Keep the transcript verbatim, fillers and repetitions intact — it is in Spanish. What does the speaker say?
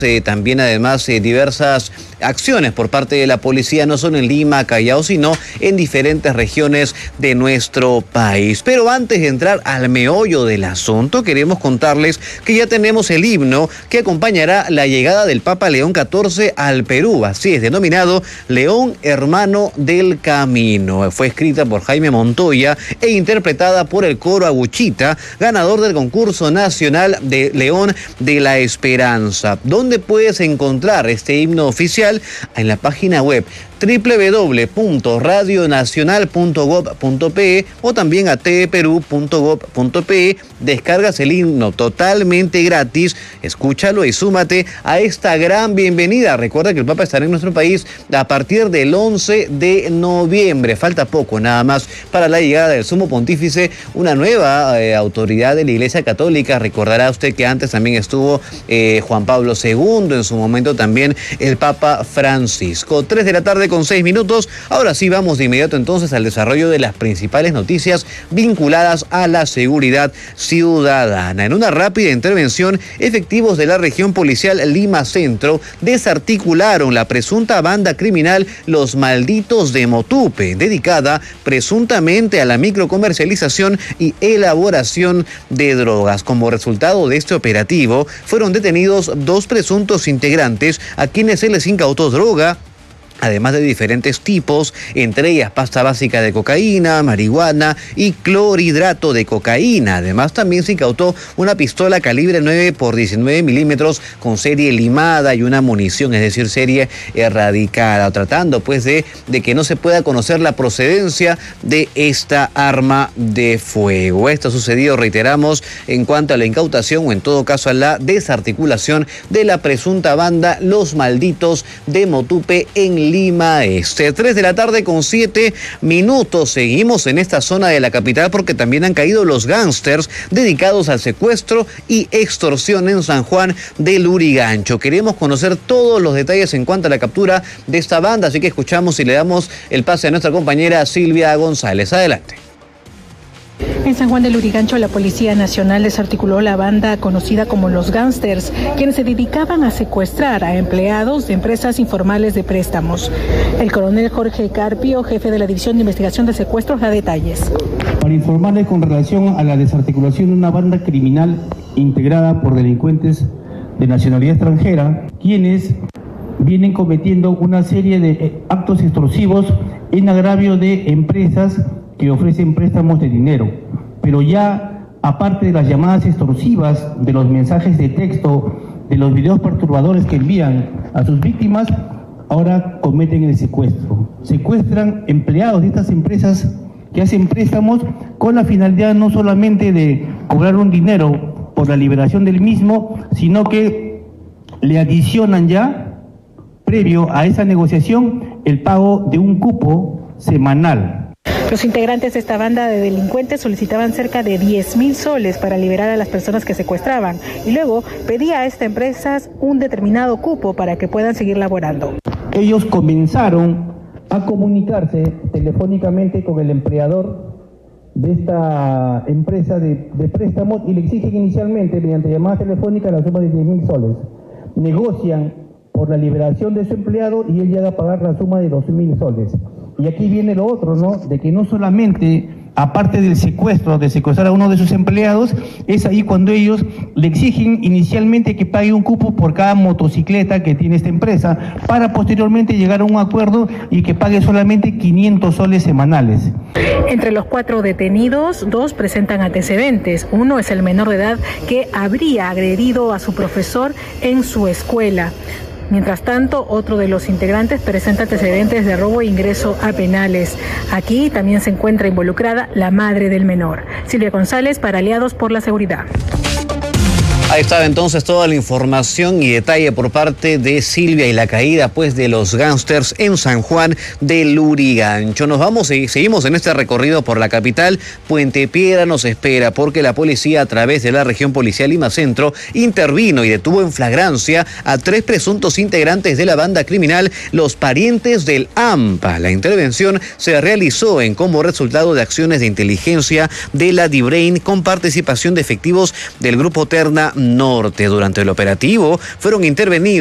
Eh, también además eh, diversas acciones por parte de la policía, no solo en Lima, Callao, sino en diferentes regiones de nuestro país. Pero antes de entrar al meollo del asunto, queremos contarles que ya tenemos el himno que acompañará la llegada del Papa León catorce al Perú. Así es, denominado León Hermano del Camino. Fue escrita por Jaime Montoya e interpretada por el coro Aguchita, ganador del concurso nacional de León de la Esperanza. ¿Dónde puedes encontrar este himno oficial? En la página web doble u doble u doble u punto radio nacional punto gob punto pe o también a te perú punto gob punto pe. Descargas el himno totalmente gratis, escúchalo y súmate a esta gran bienvenida. Recuerda que el Papa estará en nuestro país a partir del once de noviembre. Falta poco nada más para la llegada del Sumo Pontífice, una nueva eh, autoridad de la Iglesia Católica. Recordará usted que antes también estuvo eh, Juan Pablo segundo, en su momento también el Papa Francisco. Tres de la tarde con seis minutos. Ahora sí, vamos de inmediato entonces al desarrollo de las principales noticias vinculadas a la seguridad ciudadana. En una rápida intervención, efectivos de la región policial Lima Centro desarticularon la presunta banda criminal Los Malditos de Motupe, dedicada presuntamente a la microcomercialización y elaboración de drogas. Como resultado de este operativo, fueron detenidos dos presuntos integrantes a quienes se les incautó droga, además de diferentes tipos, entre ellas pasta básica de cocaína, marihuana y clorhidrato de cocaína. Además, también se incautó una pistola calibre nueve por diecinueve milímetros con serie limada y una munición, es decir, serie erradicada, tratando pues de, de que no se pueda conocer la procedencia de esta arma de fuego. Esto ha sucedido, reiteramos, en cuanto a la incautación o en todo caso a la desarticulación de la presunta banda Los Malditos de Motupe en Lima Este. Tres de la tarde con siete minutos. Seguimos en esta zona de la capital porque también han caído los gángsters dedicados al secuestro y extorsión en San Juan del Lurigancho. Queremos conocer todos los detalles en cuanto a la captura de esta banda, así que escuchamos y le damos el pase a nuestra compañera Silvia González. Adelante. En San Juan del Lurigancho, la Policía Nacional desarticuló la banda conocida como los gángsters, quienes se dedicaban a secuestrar a empleados de empresas informales de préstamos. El coronel Jorge Carpio, jefe de la División de Investigación de Secuestros, da detalles. Para informarles con relación a la desarticulación de una banda criminal integrada por delincuentes de nacionalidad extranjera, quienes vienen cometiendo una serie de actos extorsivos en agravio de empresas que ofrecen préstamos de dinero, pero ya aparte de las llamadas extorsivas, de los mensajes de texto, de los videos perturbadores que envían a sus víctimas, ahora cometen el secuestro. Secuestran empleados de estas empresas que hacen préstamos con la finalidad no solamente de cobrar un dinero por la liberación del mismo, sino que le adicionan ya, previo a esa negociación, el pago de un cupo semanal. Los integrantes de esta banda de delincuentes solicitaban cerca de diez mil soles para liberar a las personas que secuestraban y luego pedía a estas empresas un determinado cupo para que puedan seguir laborando. Ellos comenzaron a comunicarse telefónicamente con el empleador de esta empresa de, de préstamos y le exigen inicialmente, mediante llamadas telefónicas, la suma de diez mil soles. Negocian por la liberación de su empleado y él llega a pagar la suma de dos mil soles. Y aquí viene lo otro, ¿no? De que no solamente, aparte del secuestro, de secuestrar a uno de sus empleados, es ahí cuando ellos le exigen inicialmente que pague un cupo por cada motocicleta que tiene esta empresa, para posteriormente llegar a un acuerdo y que pague solamente quinientos soles semanales. Entre los cuatro detenidos, dos presentan antecedentes. Uno es el menor de edad que habría agredido a su profesor en su escuela. Mientras tanto, otro de los integrantes presenta antecedentes de robo e ingreso a penales. Aquí también se encuentra involucrada la madre del menor. Silvia González, para Aliados por la Seguridad. Ahí estaba entonces toda la información y detalle por parte de Silvia y la caída pues de los gángsters en San Juan del Lurigancho. Nos vamos y seguimos en este recorrido por la capital. Puente Piedra nos espera porque la policía, a través de la región policial Lima Centro, intervino y detuvo en flagrancia a tres presuntos integrantes de la banda criminal Los Parientes del AMPA. La intervención se realizó en como resultado de acciones de inteligencia de la DIBRAIN con participación de efectivos del Grupo Terna Norte. Durante el operativo fueron intervenidos